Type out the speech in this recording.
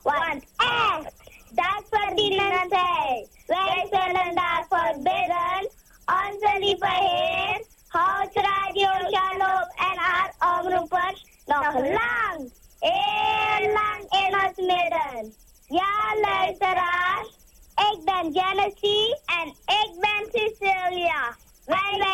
Want echt, dat verdienen zij. Wij zullen daarvoor bidden. Onze lieve Heer, houdt Radio Shalom en haar omroepers nog lang, heel lang in ons midden. Ja, luisteraars, ik ben Genesis en ik ben Cecilia. Wij